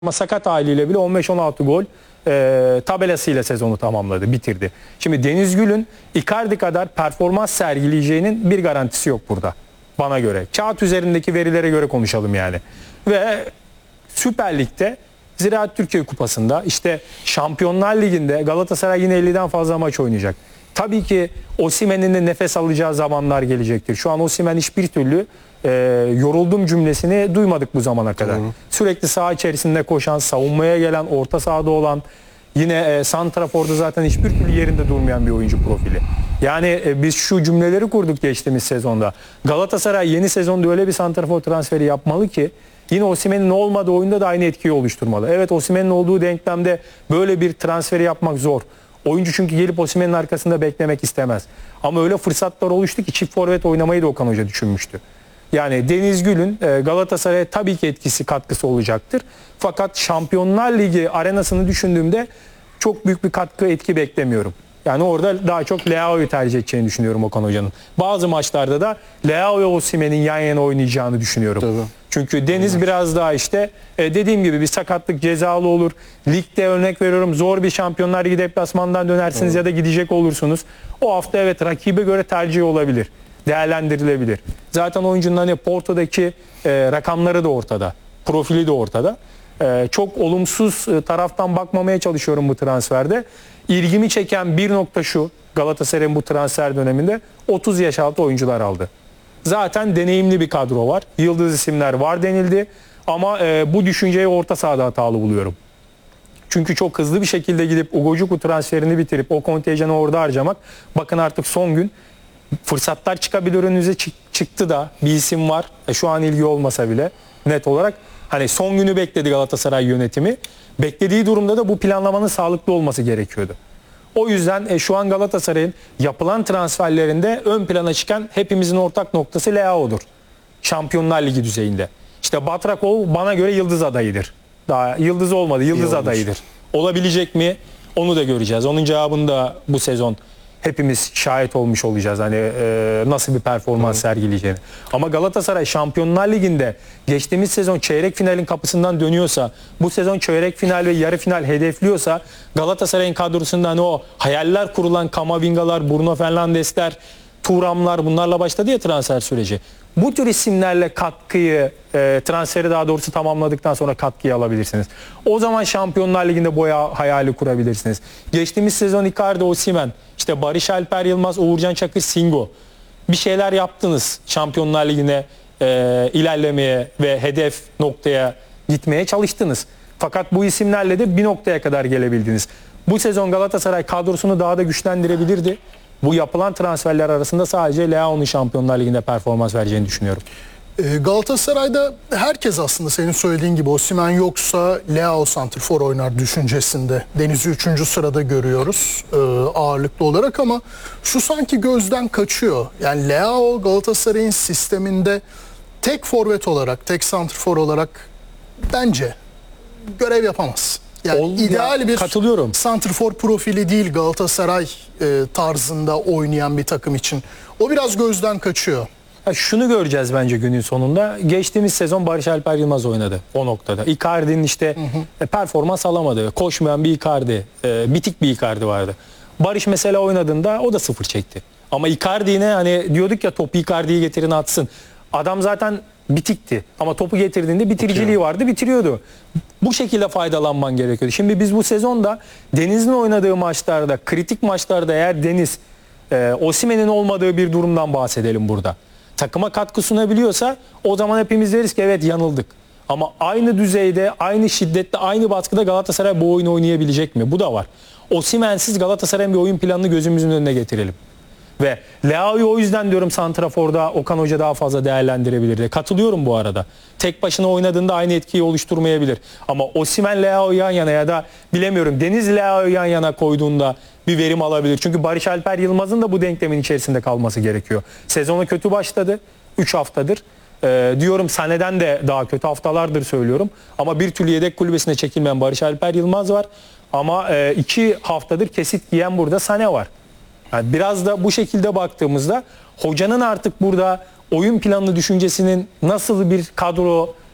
Ama sakat haliyle bile 15-16 gol tabelasıyla sezonu tamamladı, bitirdi. Şimdi Deniz Gül'ün Icardi kadar performans sergileyeceğinin bir garantisi yok burada bana göre. Kağıt üzerindeki verilere göre konuşalım yani. Ve Süper Lig'de, Ziraat Türkiye Kupası'nda, işte Şampiyonlar Ligi'nde Galatasaray yine 50'den fazla maç oynayacak. Tabii ki Osimhen'in de nefes alacağı zamanlar gelecektir. Şu an Osimhen hiçbir türlü yoruldum cümlesini duymadık bu zamana kadar. Doğru. Sürekli saha içerisinde koşan, savunmaya gelen, orta sahada olan, yine santraforda zaten hiçbir türlü yerinde durmayan bir oyuncu profili. Yani biz şu cümleleri kurduk geçtiğimiz sezonda. Galatasaray yeni sezonda öyle bir santrafor transferi yapmalı ki yine Osimhen'in olmadığı oyunda da aynı etkiyi oluşturmalı. Evet, Osimhen'in olduğu denklemde böyle bir transferi yapmak zor. Oyuncu çünkü gelip Osimhen'in arkasında beklemek istemez. Ama öyle fırsatlar oluştu ki çift forvet oynamayı da Okan Hoca düşünmüştü. Yani Deniz Gül'ün Galatasaray'a tabii ki etkisi, katkısı olacaktır. Fakat Şampiyonlar Ligi arenasını düşündüğümde çok büyük bir katkı, etki beklemiyorum. Yani orada daha çok Leao'yu tercih edeceğini düşünüyorum Okan Hoca'nın. Bazı maçlarda da Leao ve Osimhen'in yan yana oynayacağını düşünüyorum. Tabii. Çünkü Deniz biraz daha işte dediğim gibi bir sakatlık, cezalı olur. Ligde örnek veriyorum, zor bir Şampiyonlar Ligi deplasmandan dönersiniz ya da gidecek olursunuz. O hafta evet rakibe göre tercih olabilir. Değerlendirilebilir. Zaten oyuncunun hani Porto'daki rakamları da ortada. Profili de ortada. Çok olumsuz taraftan bakmamaya çalışıyorum bu transferde. İlgimi çeken bir nokta şu: Galatasaray'ın bu transfer döneminde 30 yaş altı oyuncular aldı. Zaten deneyimli bir kadro var. Yıldız isimler var denildi. Ama bu düşünceyi orta sahada hatalı buluyorum. Çünkü çok hızlı bir şekilde gidip Ugochukwu transferini bitirip o kontenjanı orada harcamak. Bakın artık son gün fırsatlar çıkabilir önünüze, çıktı da bir isim var. Şu an ilgi olmasa bile net olarak hani son günü bekledi Galatasaray yönetimi. Beklediği durumda da bu planlamanın sağlıklı olması gerekiyordu. O yüzden şu an Galatasaray'ın yapılan transferlerinde ön plana çıkan hepimizin ortak noktası Leao'dur. Şampiyonlar Ligi düzeyinde. İşte Batrakov bana göre yıldız adayıdır. Daha yıldız olmadı, yıldız adayıdır. Olabilecek mi? Onu da göreceğiz. Onun cevabını da bu sezon hepimiz şahit olmuş olacağız. Hani nasıl bir performans sergileyeceğini. Ama Galatasaray Şampiyonlar Ligi'nde geçtiğimiz sezon çeyrek finalin kapısından dönüyorsa, bu sezon çeyrek final ve yarı final hedefliyorsa, Galatasaray'ın kadrosunda hani o hayaller kurulan Kamavingalar, Bruno Fernandesler, Thuramlar, bunlarla başladı ya transfer süreci. Bu tür isimlerle katkıyı, transferi daha doğrusu tamamladıktan sonra katkıyı alabilirsiniz. O zaman Şampiyonlar Ligi'nde boya hayali kurabilirsiniz. Geçtiğimiz sezon Icardi, Osimhen, işte Barış Alper Yılmaz, Uğurcan Çakır, Singo. Bir şeyler yaptınız Şampiyonlar Ligi'ne ilerlemeye ve hedef noktaya gitmeye çalıştınız. Fakat bu isimlerle de bir noktaya kadar gelebildiniz. Bu sezon Galatasaray kadrosunu daha da güçlendirebilirdi. Bu yapılan transferler arasında sadece Leao'nun Şampiyonlar Ligi'nde performans vereceğini düşünüyorum. Galatasaray'da herkes aslında senin söylediğin gibi Osimhen yoksa Leao santrfor oynar düşüncesinde. Deniz'i 3. sırada görüyoruz ağırlıklı olarak ama şu sanki gözden kaçıyor. Yani Leao Galatasaray'ın sisteminde tek forvet olarak, tek santrfor olarak bence görev yapamaz. Yani ideal bir santrfor profili değil Galatasaray tarzında oynayan bir takım için. O biraz gözden kaçıyor. Şunu göreceğiz bence günün sonunda. Geçtiğimiz sezon Barış Alper Yılmaz oynadı o noktada. Icardi'nin işte performans alamadı. Koşmayan bir Icardi, bitik bir Icardi vardı. Barış mesela oynadığında o da sıfır çekti. Ama Icardi yine hani diyorduk ya, topu Icardi'yi getirin atsın. Adam zaten bitikti ama topu getirdiğinde bitiriciliği vardı, bitiriyordu. Bu şekilde faydalanman gerekiyordu. Şimdi biz bu sezonda Deniz'in oynadığı maçlarda, kritik maçlarda eğer Deniz, Osimhen'in olmadığı bir durumdan bahsedelim burada. Takıma katkı sunabiliyorsa o zaman hepimiz deriz ki evet yanıldık. Ama aynı düzeyde, aynı şiddette, aynı baskıda Galatasaray bu oyunu oynayabilecek mi? Bu da var. Osimhen'siz Galatasaray'ın bir oyun planını gözümüzün önüne getirelim. Ve Leao'yu o yüzden diyorum santraforda Okan Hoca daha fazla değerlendirebilirdi. Katılıyorum bu arada. Tek başına oynadığında aynı etkiyi oluşturmayabilir. Ama Osimhen Leao yan yana ya da bilemiyorum Deniz Leao'yu yan yana koyduğunda bir verim alabilir. Çünkü Barış Alper Yılmaz'ın da bu denklemin içerisinde kalması gerekiyor. Sezona kötü başladı. 3 haftadır. Diyorum Sané'den de daha kötü haftalardır söylüyorum. Ama bir türlü yedek kulübesine çekilmeyen Barış Alper Yılmaz var. Ama 2 haftadır kesit giyen burada Sané var. Yani biraz da bu şekilde baktığımızda hocanın artık burada oyun planlı düşüncesinin nasıl bir kadro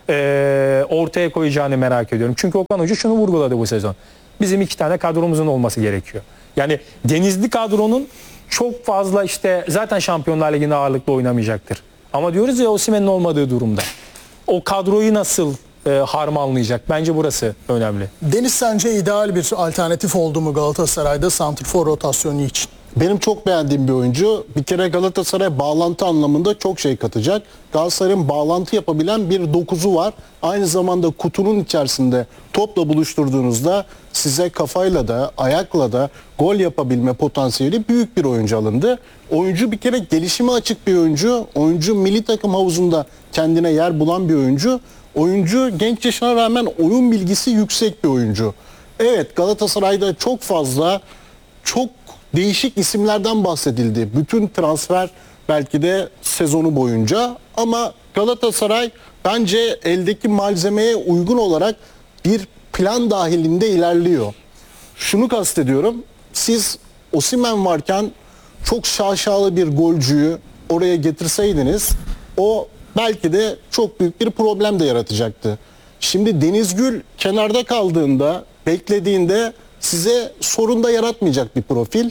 ortaya koyacağını merak ediyorum. Çünkü Okan Hoca şunu vurguladı bu sezon. Bizim 2 tane kadromuzun olması gerekiyor. Yani Denizli kadronun çok fazla işte zaten Şampiyonlar Ligi'nde ağırlıklı oynamayacaktır. Ama diyoruz ya Osimhen'in olmadığı durumda. O kadroyu nasıl harmanlayacak? Bence burası önemli. Deniz sence ideal bir alternatif oldu mu Galatasaray'da santrfor rotasyonu için? Benim çok beğendiğim bir oyuncu. Bir kere Galatasaray bağlantı anlamında çok şey katacak. Galatasaray'ın bağlantı yapabilen bir 9'u var. Aynı zamanda kutunun içerisinde topla buluşturduğunuzda size kafayla da ayakla da gol yapabilme potansiyeli büyük bir oyuncu alındı. Oyuncu bir kere gelişime açık bir oyuncu. Oyuncu milli takım havuzunda kendine yer bulan bir oyuncu. Oyuncu genç yaşına rağmen oyun bilgisi yüksek bir oyuncu. Evet, Galatasaray'da çok fazla çok değişik isimlerden bahsedildi. Bütün transfer belki de sezonu boyunca, ama Galatasaray bence eldeki malzemeye uygun olarak bir plan dahilinde ilerliyor. Şunu kastediyorum. Siz Osimhen varken çok şaşalı bir golcüyü oraya getirseydiniz o belki de çok büyük bir problem de yaratacaktı. Şimdi Denizgül kenarda kaldığında, beklediğinde size sorun da yaratmayacak bir profil.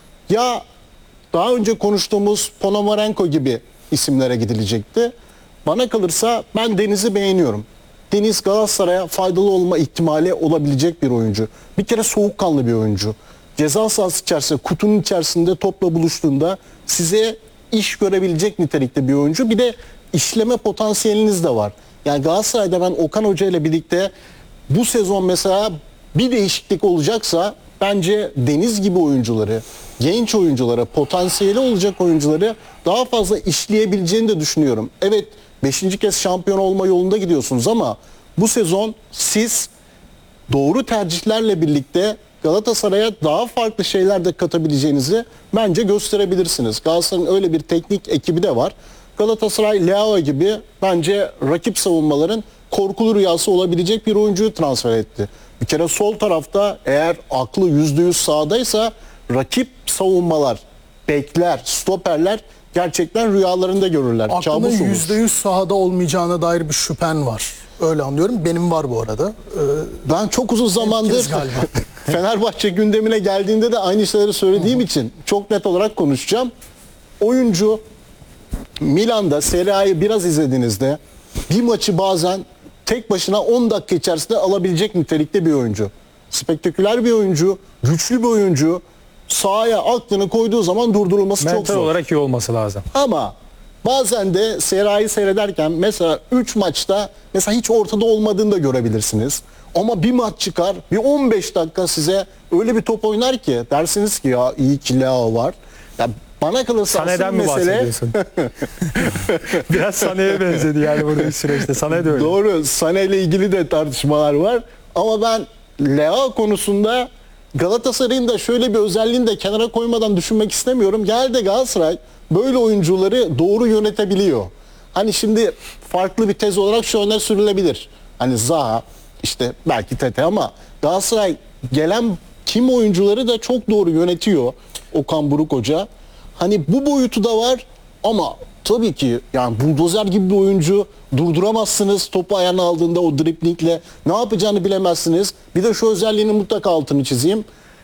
Ya daha önce konuştuğumuz Ponomarenko gibi isimlere gidilecekti. Bana kalırsa ben Deniz'i beğeniyorum. Deniz Galatasaray'a faydalı olma ihtimali olabilecek bir oyuncu. Bir kere soğukkanlı bir oyuncu. Ceza sahası içerisinde, kutunun içerisinde topla buluştuğunda size iş görebilecek nitelikte bir oyuncu. Bir de işleme potansiyeliniz de var. Yani Galatasaray'da ben Okan Hoca ile birlikte bu sezon mesela bir değişiklik olacaksa bence Deniz gibi oyuncuları, genç oyunculara, potansiyeli olacak oyuncuları daha fazla işleyebileceğini de düşünüyorum. Evet, 5. kez şampiyon olma yolunda gidiyorsunuz ama bu sezon siz doğru tercihlerle birlikte Galatasaray'a daha farklı şeyler de katabileceğinizi bence gösterebilirsiniz. Galatasaray'ın öyle bir teknik ekibi de var. Galatasaray Leao gibi bence rakip savunmaların korkulu rüyası olabilecek bir oyuncuyu transfer etti. Bir kere sol tarafta eğer aklı %100 sahadaysa rakip savunmalar, bekler, stoperler gerçekten rüyalarında görürler. Aklının Kabus olur. %100 sahada olmayacağına dair bir şüphen var. Öyle anlıyorum. Benim var bu arada. Ben çok uzun zamandır Herkes galiba. Fenerbahçe gündemine geldiğinde de aynı şeyleri söylediğim için çok net olarak konuşacağım. Oyuncu Milan'da Serie A'yı biraz izlediğinizde bir maçı bazen tek başına 10 dakika içerisinde alabilecek nitelikte bir oyuncu. Spektaküler bir oyuncu, güçlü bir oyuncu. Sahaya aklını koyduğu zaman durdurulması çok Mental zor. olarak iyi olması lazım. Ama bazen de Serie A'yı seyrederken mesela 3 maçta mesela hiç ortada olmadığını da görebilirsiniz. Ama bir maç çıkar, bir 15 dakika size öyle bir top oynar ki dersiniz ki ya iyi ki Leao var. Ya bana kalırsa Sané'den mi mesele bahsediyorsun? Biraz Sané'ye benzedi yani burada bir süreçte. Sané de öyle. doğru. Sané ile ilgili de tartışmalar var. Ama ben Leao konusunda Galatasaray'ın da şöyle bir özelliğini de kenara koymadan düşünmek istemiyorum. Genelde Galatasaray böyle oyuncuları doğru yönetebiliyor. Hani şimdi farklı bir tez olarak şu öne sürülebilir. Hani Zaha, işte belki Tete, ama Galatasaray gelen kim oyuncuları da çok doğru yönetiyor Okan Buruk Hoca. Hani bu boyutu da var ama tabii ki yani buldozer gibi bir oyuncu durduramazsınız. Topu ayağına aldığında o driblingle ne yapacağını bilemezsiniz. Bir de şu özelliğini mutlaka altını çizeyim.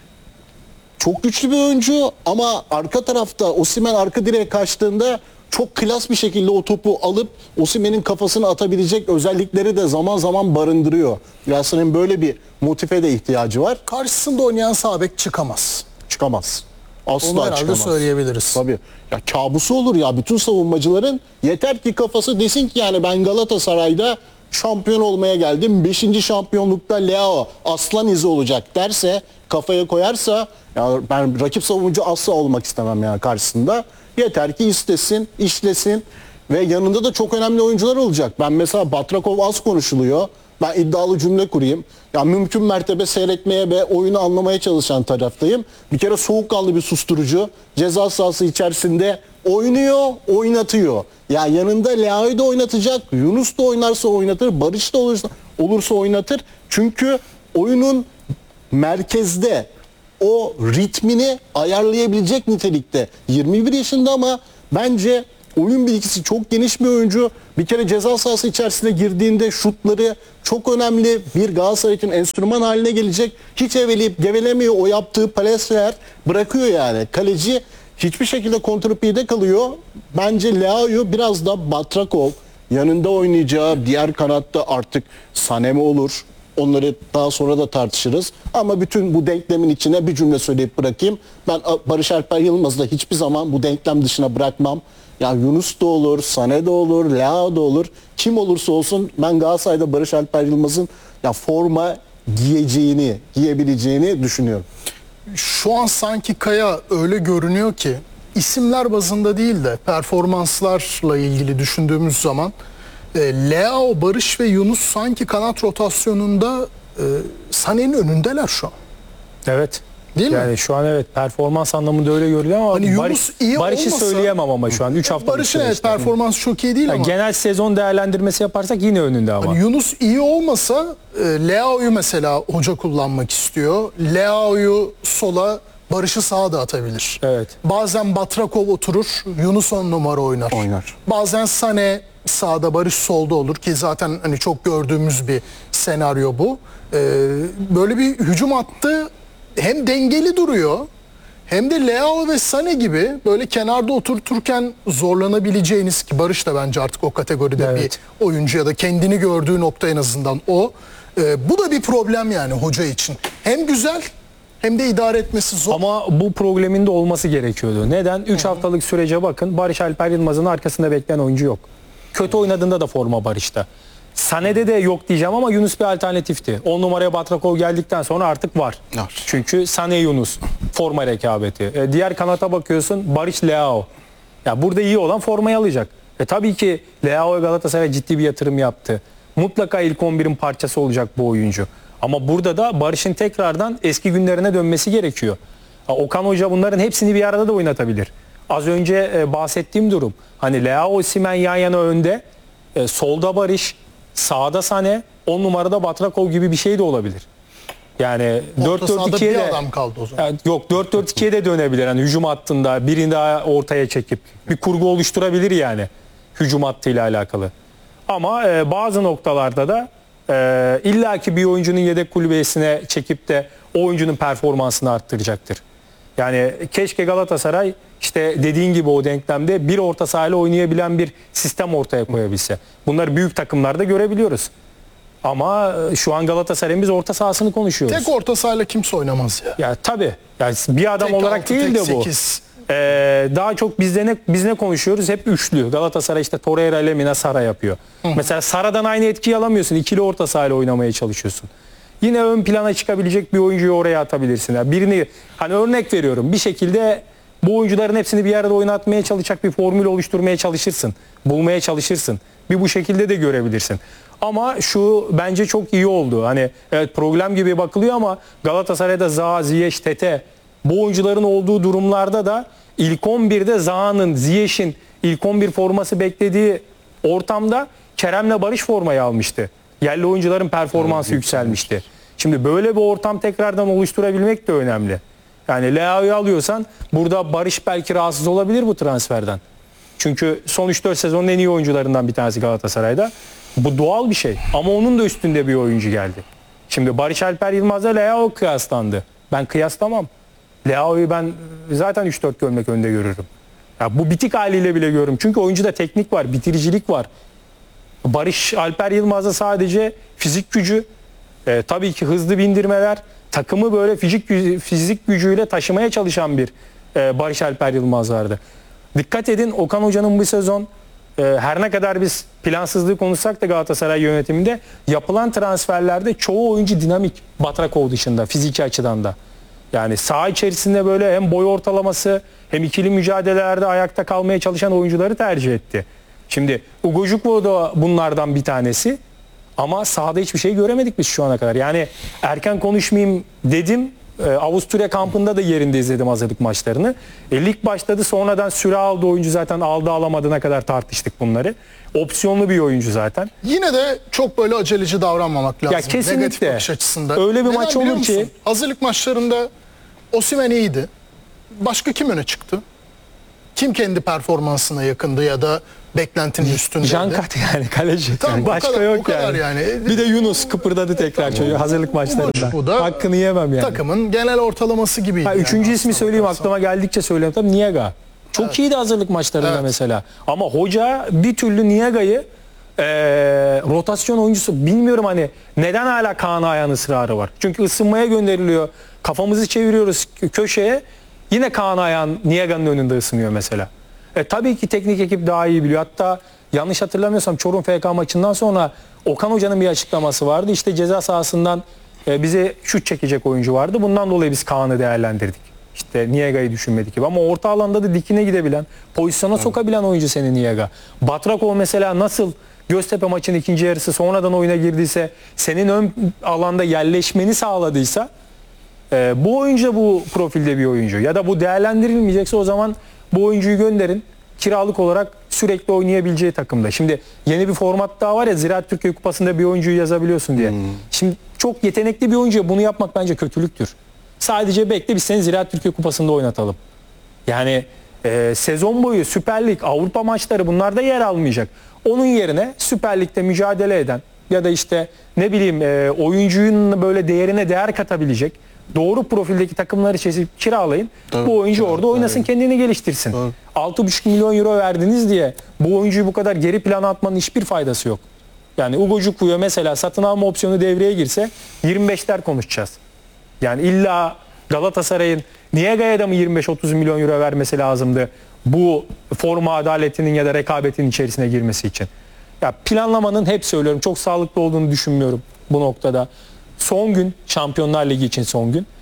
Çok güçlü bir oyuncu ama arka tarafta Osimhen arka direğe kaçtığında çok klas bir şekilde o topu alıp Osimhen'in kafasına atabilecek özellikleri de zaman zaman barındırıyor. Galatasaray'ın böyle bir motive de ihtiyacı var. Karşısında oynayan sağ bek çıkamaz. Çıkamaz. Asla Onu herhalde çıkamaz. söyleyebiliriz. Tabii. Ya kabusu olur ya bütün savunmacıların. Yeter ki kafası desin ki yani ben Galatasaray'da şampiyon olmaya geldim. 5. şampiyonlukta Leao aslan izi olacak derse, kafaya koyarsa, ya ben rakip savunmacı asla olmak istemem yani karşısında. Yeter ki istesin, işlesin ve yanında da çok önemli oyuncular olacak. Ben mesela Batrakov az konuşuluyor. Ben iddialı cümle kurayım. Ya mümkün mertebe seyretmeye ve oyunu anlamaya çalışan taraftayım. Bir kere soğukkanlı bir susturucu. Ceza sahası içerisinde oynuyor, oynatıyor. Ya yanında Leao'yu da oynatacak. Yunus da oynarsa oynatır. Barış da olursa oynatır. Çünkü oyunun merkezde o ritmini ayarlayabilecek nitelikte. 21 yaşında ama bence Oyun bilgisi çok geniş bir oyuncu. Bir kere ceza sahası içerisine girdiğinde şutları çok önemli. Bir Galatasaray için enstrüman haline gelecek. Hiç eveleyip gevelemiyor. O yaptığı presler bırakıyor yani. Kaleci hiçbir şekilde kontrpiyede kalıyor. Bence Leao'yu biraz da Batrakov yanında oynayacağı, diğer kanatta artık Sané mi olur? Onları daha sonra da tartışırız. Ama bütün bu denklemin içine bir cümle söyleyip bırakayım. Ben Barış Alper Yılmaz'ı da hiçbir zaman bu denklem dışına bırakmam. Ya Yunus da olur, Sané de olur, Leao da olur. Kim olursa olsun ben Galatasaray'da Barış Alper Yılmaz'ın ya forma giyeceğini, giyebileceğini düşünüyorum. Şu an sanki Kaya öyle görünüyor ki isimler bazında değil de performanslarla ilgili düşündüğümüz zaman Leao, Barış ve Yunus sanki kanat rotasyonunda Sané'nin önündeler şu an. Evet. Değil mi? Yani şu an evet performans anlamında öyle görülüyor ama Hani Yunus iyi Barış'ı olmasa- söyleyemem ama şu an 3 haftalık Barış'ın evet süreçte. performansı çok iyi değil Yani ama genel sezon değerlendirmesi yaparsak yine önünde ama. hani Yunus iyi olmasa Leao'yu mesela hoca kullanmak istiyor. Leao'yu sola, Barış'ı sağa da atabilir. Evet. Bazen Batrakov oturur, Yunus 10 numara oynar. Oynar. Bazen Sané sağda, Barış solda olur ki zaten hani çok gördüğümüz bir senaryo bu. Böyle bir hücum hattı hem dengeli duruyor hem de Leao ve Sané gibi böyle kenarda oturturken zorlanabileceğiniz, ki Barış da bence artık o kategoride Evet. bir oyuncu ya da kendini gördüğü nokta en azından o. Bu da bir problem yani hoca için. Hem güzel hem de idare etmesi zor. Ama bu problemin de olması gerekiyordu. Neden? 3 haftalık sürece bakın Barış Alper Yılmaz'ın arkasında bekleyen oyuncu yok. Kötü oynadığında da forma Barış'ta. Sané'de de yok diyeceğim ama Yunus bir alternatifti. 10 numaraya Batrakov geldikten sonra artık var. Var. Çünkü Sané Yunus forma rekabeti. Diğer kanata bakıyorsun Barış Leao. Ya burada iyi olan formayı alacak. Tabii ki Leao'ya Galatasaray ciddi bir yatırım yaptı. Mutlaka ilk 11'in parçası olacak bu oyuncu. Ama burada da Barış'ın tekrardan eski günlerine dönmesi gerekiyor. Okan Hoca bunların hepsini bir arada da oynatabilir. Az önce bahsettiğim durum. Hani Leao, Osimhen yan yana önde. Solda Barış, sağda Sané, 10 numarada Batrakov gibi bir şey de olabilir. Yani Orta sahada 4-4-2'ye bir de adam kaldı o zaman. yani yok 4-4-2'ye de dönebilir. Hani hücum hattında birini daha ortaya çekip bir kurgu oluşturabilir yani hücum hattıyla alakalı. Ama bazı noktalarda da illaki bir oyuncunun yedek kulübesine çekip de o oyuncunun performansını arttıracaktır. Yani keşke Galatasaray işte dediğin gibi o denklemde bir orta sahayla oynayabilen bir sistem ortaya koyabilse. Bunları büyük takımlarda görebiliyoruz. Ama şu an Galatasaray'ın biz orta sahasını konuşuyoruz. Tek orta sahayla kimse oynamaz ya. Ya tabii. Yani bir adam Tek olarak altı, değil tek de bu. 8. Daha çok biz ne konuşuyoruz? Hep üçlü. Galatasaray işte Torreira, Lemina, Sara yapıyor. Mesela Sara'dan aynı etkiyi alamıyorsun. İkili orta sahayla oynamaya çalışıyorsun. Yine ön plana çıkabilecek bir oyuncuyu oraya atabilirsin. Yani birini hani örnek veriyorum. Bir şekilde bu oyuncuların hepsini bir arada oynatmaya çalışacak bir formül oluşturmaya çalışırsın. Bulmaya çalışırsın. Bir bu şekilde de görebilirsin. Ama şu bence çok iyi oldu. Hani evet problem gibi bakılıyor ama Galatasaray'da Zaha, Ziyech, Tete bu oyuncuların olduğu durumlarda da ilk 11'de Zaha'nın, Ziyech'in ilk 11 forması beklediği ortamda Kerem'le Barış formayı almıştı. Yerli oyuncuların performansı yükselmişti. Şimdi böyle bir ortam tekrardan oluşturabilmek de önemli. Yani Leao'yu alıyorsan burada Barış belki rahatsız olabilir bu transferden. Çünkü son 3-4 sezonun en iyi oyuncularından bir tanesi Galatasaray'da. Bu doğal bir şey ama onun da üstünde bir oyuncu geldi. Şimdi Barış Alper Yılmaz'la Leao kıyaslandı. Ben kıyaslamam. Leao'yu ben zaten 3-4 gömlek önde görürüm. Ya bu bitik haliyle bile görürüm. Çünkü oyuncuda teknik var, bitiricilik var. Barış Alper Yılmaz'da sadece fizik gücü, tabii ki hızlı bindirmeler, takımı böyle fizik gücüyle taşımaya çalışan bir Barış Alper Yılmaz vardı. Dikkat edin Okan Hoca'nın bu sezon her ne kadar biz plansızlığı konuşsak da Galatasaray yönetiminde yapılan transferlerde çoğu oyuncu dinamik. Batrakov dışında fiziki açıdan da. Yani saha içerisinde böyle hem boy ortalaması hem ikili mücadelelerde ayakta kalmaya çalışan oyuncuları tercih etti. Şimdi Ugojukwu da bunlardan bir tanesi ama sahada hiçbir şey göremedik biz şu ana kadar. Yani erken konuşmayayım dedim. Avusturya kampında da yerinde izledim hazırlık maçlarını. Lig başladı sonradan süre aldı oyuncu zaten aldı alamadığına kadar tartıştık bunları. Opsiyonlu bir oyuncu zaten. Yine de çok böyle aceleci davranmamak lazım. Ya kesinlikle. Negatif bakış açısında. Öyle bir Neden maç biliyor olur ki- musun? Hazırlık maçlarında Osimhen iyiydi. Başka kim öne çıktı? Kim kendi performansına yakındı ya da beklentinin üstündeydi? Jankat yani kaleci. Tamam, Yani o başka kadar- yok o kadar yani. Bir de Yunus kıpırdadı tekrar çocuğu hazırlık maçlarında. Bu da Hakkını yemem yani. takımın genel ortalaması gibiydi. Ha, yani üçüncü ismi aslına söyleyeyim bakarsan. aklıma geldikçe söylüyorum. Tabii Niega. Çok iyiydi hazırlık maçlarında Evet. mesela. Ama hoca bir türlü Niega'yı rotasyon oyuncusu bilmiyorum hani neden hala Kaan Ayhan ısrarı var. Çünkü ısınmaya gönderiliyor. Kafamızı çeviriyoruz köşeye. Yine Kaan Ayhan Niega'nın önünde ısınıyor mesela. Tabii ki teknik ekip daha iyi biliyor. Hatta yanlış hatırlamıyorsam Çorum FK maçından sonra Okan Hoca'nın bir açıklaması vardı. İşte ceza sahasından bize şut çekecek oyuncu vardı. Bundan dolayı biz Kaan'ı değerlendirdik. İşte Niega'yı düşünmedik gibi. Ama orta alanda da dikine gidebilen, pozisyona sokabilen oyuncu senin Niega. Batrakov mesela nasıl Göztepe maçının ikinci yarısı sonradan oyuna girdiyse, senin ön alanda yerleşmeni sağladıysa bu oyuncu da bu profilde bir oyuncu. Ya da bu değerlendirilmeyecekse o zaman bu oyuncuyu gönderin. Kiralık olarak sürekli oynayabileceği takımda. Şimdi yeni bir format daha var ya, Ziraat Türkiye Kupası'nda bir oyuncuyu yazabiliyorsun diye. Şimdi çok yetenekli bir oyuncuya bunu yapmak bence kötülüktür. Sadece bekle biz seni Ziraat Türkiye Kupası'nda oynatalım. Yani sezon boyu Süper Lig, Avrupa maçları bunlarda yer almayacak. Onun yerine Süper Lig'de mücadele eden ya da işte ne bileyim oyuncunun böyle değerine değer katabilecek doğru profildeki takımları çizip kiralayın. Tabii, Bu oyuncu orada oynasın, tabii. kendini geliştirsin. 6,5 milyon euro verdiniz diye bu oyuncuyu bu kadar geri plana atmanın hiçbir faydası yok. Yani Ugo Cuku'ya mesela satın alma opsiyonu devreye girse 25'ler konuşacağız. Yani illa Galatasaray'ın Niega'ya da mı 25-30 milyon euro vermesi lazımdı bu forma adaletinin ya da rekabetin içerisine girmesi için? Ya planlamanın hep söylüyorum çok sağlıklı olduğunu düşünmüyorum bu noktada. Son gün, Şampiyonlar Ligi için son gün.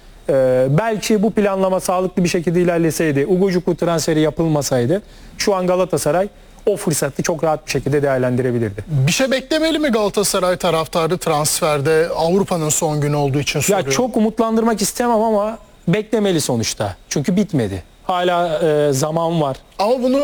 Belki bu planlama sağlıklı bir şekilde ilerleseydi, Ugo Cuku transferi yapılmasaydı şu an Galatasaray o fırsatı çok rahat bir şekilde değerlendirebilirdi. Bir şey beklemeli mi Galatasaray taraftarı transferde, Avrupa'nın son günü olduğu için soruyorum. Ya çok umutlandırmak istemem ama beklemeli sonuçta. Çünkü bitmedi. Hala zaman var. Ama bunu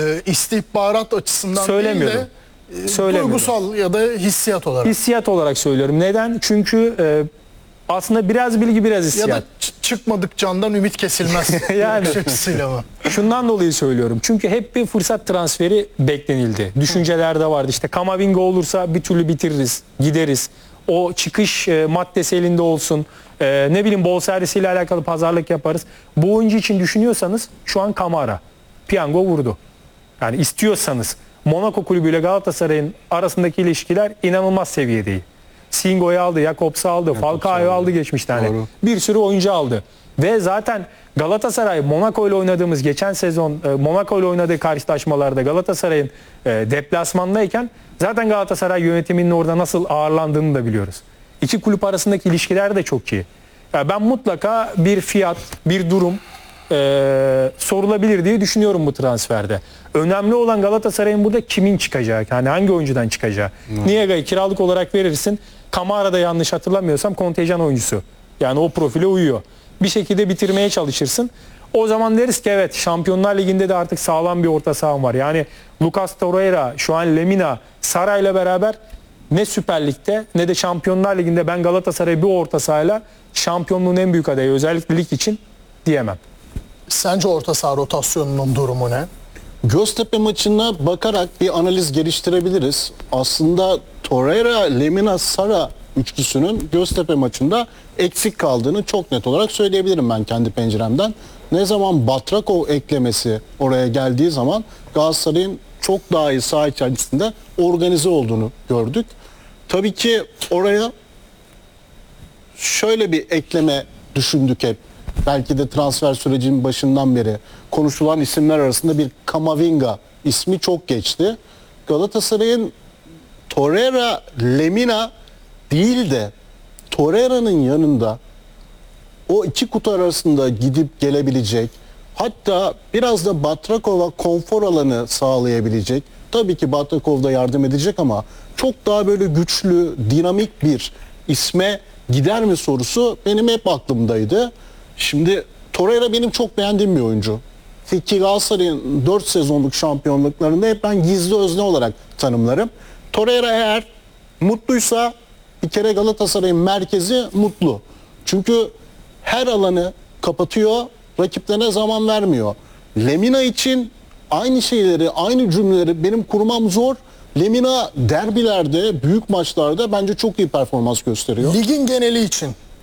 istihbarat açısından değil Söylemiyorum. de Söylemiyorum. duygusal ya da hissiyat olarak. Hissiyat olarak söylüyorum. Neden? Çünkü aslında biraz bilgi biraz Ya hissiyat. da çıkmadık candan ümit kesilmez. Yani. Bakış açısıyla mı? Şundan dolayı söylüyorum. Çünkü hep bir fırsat transferi beklenildi. Düşünceler de vardı. İşte Kamavinga olursa bir türlü bitiririz, gideriz. O çıkış maddesi elinde olsun. Ne bileyim bonservisiyle alakalı pazarlık yaparız. Bu oyuncu için düşünüyorsanız şu an Kamara. Piyango vurdu. Yani istiyorsanız Monaco kulübüyle Galatasaray'ın arasındaki ilişkiler inanılmaz seviyede. Singo'yu aldı, Jakobs'u aldı, Falcao'yu aldı geçmişte hani. Doğru. Bir sürü oyuncu aldı. Ve zaten Galatasaray Monaco ile oynadığımız geçen sezon Monaco ile oynadığı karşılaşmalarda Galatasaray'ın deplasmandayken zaten Galatasaray yönetiminin orada nasıl ağırlandığını da biliyoruz. İki kulüp arasındaki ilişkiler de çok iyi. Yani ben mutlaka bir fiyat, bir durum sorulabilir diye düşünüyorum bu transferde. Önemli olan Galatasaray'ın burada kimin çıkacağı, yani hangi oyuncudan çıkacağı. Niega'yı kiralık olarak verirsin. Kamara'da yanlış hatırlamıyorsam kontenjan oyuncusu. Yani o profile uyuyor. Bir şekilde bitirmeye çalışırsın. O zaman deriz ki evet Şampiyonlar Ligi'nde de artık sağlam bir orta saha var. Yani Lucas Torreira, şu an Lemina, Sara ile beraber ne Süper Lig'de ne de Şampiyonlar Ligi'nde ben Galatasaray'ı bir orta sahayla şampiyonluğun en büyük adayı özellikle lig için diyemem. Sence orta saha rotasyonunun durumu ne? Göztepe maçına bakarak bir analiz geliştirebiliriz. Aslında Torreira, Lemina, Sara üçlüsünün Göztepe maçında eksik kaldığını çok net olarak söyleyebilirim ben kendi penceremden. Ne zaman Batrakov eklemesi oraya geldiği zaman Galatasaray'ın çok daha iyi saha içerisinde organize olduğunu gördük. Tabii ki oraya şöyle bir ekleme düşündük hep. Belki de transfer sürecinin başından beri konuşulan isimler arasında bir Kamavinga ismi çok geçti. Galatasaray'ın Torreira, Lemina değil de Torreira'nın yanında o iki kutu arasında gidip gelebilecek, hatta biraz da Batrakov'a konfor alanı sağlayabilecek. Tabii ki Batrakov da yardım edecek ama çok daha böyle güçlü, dinamik bir isme gider mi sorusu benim hep aklımdaydı. Şimdi Torreira benim çok beğendiğim bir oyuncu. Ki Galatasaray'ın 4 sezonluk şampiyonluklarında hep ben gizli özne olarak tanımlarım. Torreira eğer mutluysa bir kere Galatasaray'ın merkezi mutlu. Çünkü her alanı kapatıyor, rakiplerine zaman vermiyor. Lemina için aynı şeyleri, aynı cümleleri benim kurmam zor. Lemina derbilerde, büyük maçlarda bence çok iyi performans gösteriyor. Ligin geneli için